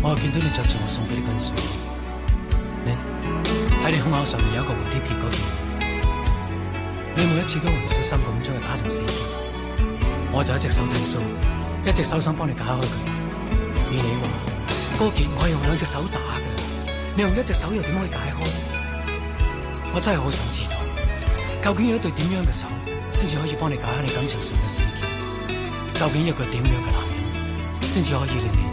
我又見到你着住我送俾你嗰件睡衣，你喺你胸口上面有一個蝴蝶結嗰件，你每一次都唔小心咁將佢打成4件，我就一隻手剃鬚，一隻手想幫你解開佢。而你話嗰件我係用2隻手打嘅，你用1隻手又點可以解開？我真係好想知道，究竟有一對點樣嘅手先至可以幫你解開你感情上嘅死結？究竟有個點樣嘅男人先至可以令你